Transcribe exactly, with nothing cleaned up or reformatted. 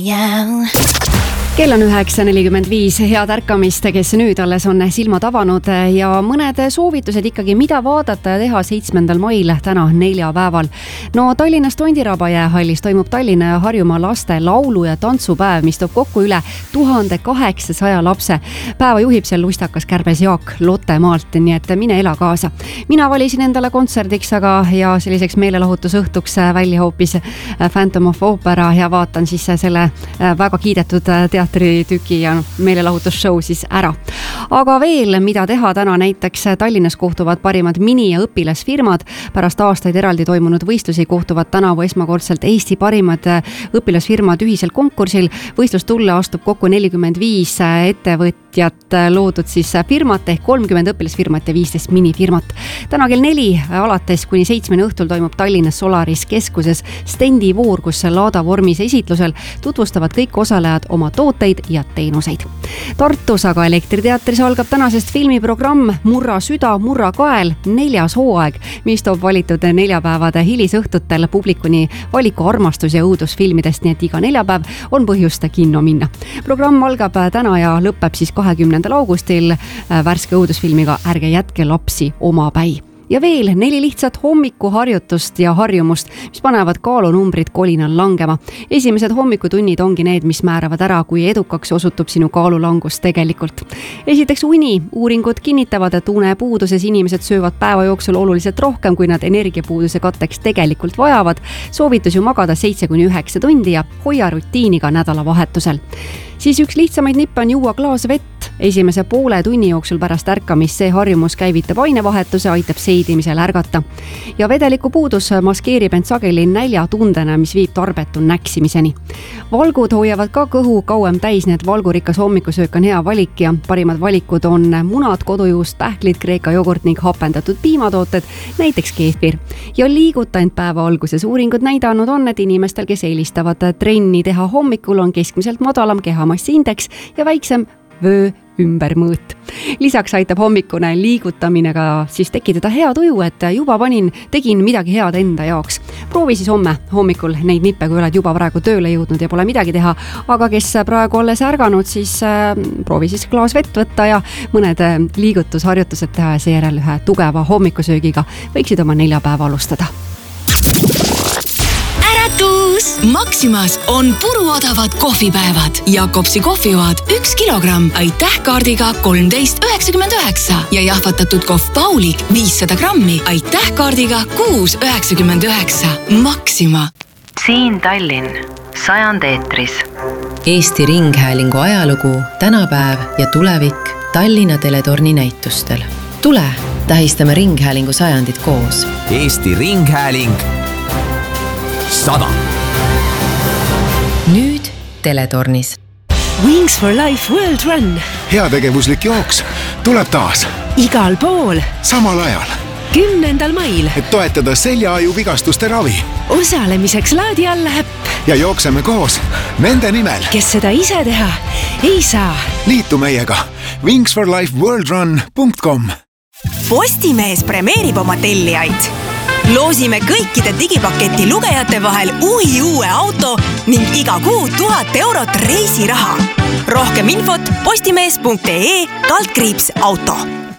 Yeah. Kell on üheksa nelikümmend viis, head ärkamist, kes nüüd alles on silmad avanud ja mõned soovitused ikkagi, mida vaadata ja teha seitsmendal mail täna neljapäeval. No Tallinnas Tondiraba jäähallis toimub Tallinna ja Harjumaa laste laulu- ja tantsupäev, mis toob kokku üle tuhande kaheksasaja lapse. Päeva juhib seal lustakas kärbes Jaak Lottemaalt, nii et mine ela kaasa. Mina valisin endale kontserdiks aga ja selliseks meelelahutusõhtuks välja hoopis Phantom of Opera ja vaatan siis selle väga kiidetud teatri tüki ja meelelahutusshow siis ära. Aga veel, mida teha täna, näiteks Tallinnas kohtuvad parimad mini- ja õpilasfirmad. Pärast aastaid eraldi toimunud võistlusi kohtuvad tänavu esmakordselt Eesti parimad õpilasfirmad ühisel konkursil. Võistlus tulle astub kokku nelikümmend viis ettevõtjat loodud siis firmat ehk kolmkümmend õpilasfirmat ja viisteist minifirmat. Täna kell neli alates kuni seitsmeni õhtul toimub Tallinnas Solaris keskuses stendivoor, kus laada vormis esitlusel tutvustavad kõik osalejad oma tooteid ja teenuseid. Tartus aga Elektriteatris algab tänasest filmiprogramm Murra süda, murra kael, neljas hooaeg, mis toob valitud neljapäevade hilisõhtutel publikuni valiku armastus- ja õudusfilmidest, nii et iga neljapäev on põhjust kinno minna. Programm algab täna ja lõpeb siis kahekümnendal augustil värske õudusfilmiga Ärge jätke lapsi omapäi. Ja veel neli lihtsat hommikuharjutust ja harjumust, mis panevad kaalunumbrid kolinal langema. Esimesed hommikutunnid ongi need, mis määravad ära, kui edukaks osutub sinu kaalulangus tegelikult. Esiteks uni. Uuringud kinnitavad, et unepuuduses inimesed söövad päeva jooksul oluliselt rohkem, kui nad energiapuuduse katteks tegelikult vajavad. Soovitus ju magada seitse kuni üheksa tundi ja hoia rutiiniga nädalavahetusel. Siis üks lihtsamaid nippe on juua klaas vett. Esimese poole tunni jooksul pärast ärkamist see harjumus käivitab ainevahetuse, aitab seidimisel ärgata. Ja vedeliku puudus maskeerib end sageli näljatundena, mis viib tarbetu näksimiseni. Valgud hoiavad ka kõhu kauem täis, need valgurikas hommikusöök on hea valik ja parimad valikud on munad, kodujuust, pähklid, kreeka jogurt ning hapendatud piimatooted, näiteks keefir. Ja liiguta end päeva alguses. Uuringud näidanud on, et inimestel, kes eelistavad trenni teha hommikul, on keskmiselt madalam kehamassiindeks ja väiksem vöö ümbermõõt. Lisaks aitab hommikune liigutamine ka siis tekitada hea tuju, et juba panin, tegin midagi head enda jaoks. Proovi siis homme hommikul neid nippe, kui oled juba praegu tööle jõudnud ja pole midagi teha, aga kes praegu olles ärganud, siis äh, proovi siis klaas vett võtta ja mõned liigutusharjutused teha ja seejärel ühe tugeva hommikusöögiga võiksid oma neljapäeva alustada. Maximas on puruodavad kohvipäevad. Jakobsi kohvijoad üks kilogramm aitäh kaardiga kolmteist üheksakümmend üheksa ja jahvatatud kohv Paulik viissada grammi aitäh kaardiga kuus üheksakümmend üheksa. Maxima. Siin Tallinn, sajand eetris. Eesti Ringhäälingu ajalugu, tänapäev ja tulevik Tallinna teletorni näitustel. Tule, tähistame Ringhäälingu sajandit koos. Eesti Ringhääling sada. Nüüd teletornis. Wings for Life World Run. Heategevuslik jooks tuleb taas. Igal pool. Samal ajal. Kümnendal mail. Et toetada seljaaju vigastuste ravi. Osalemiseks laadi alla äpp. Ja jookseme koos nende nimel. Kes seda ise teha ei saa. Liitu meiega wings for life world run punkt com. Postimees premeerib oma tellijaid. Loosime kõikide digipaketi lugejate vahel uhi uue auto ning iga kuu tuhat eurot reisiraha. Rohkem infot postimees punkt ee kaldkriips auto.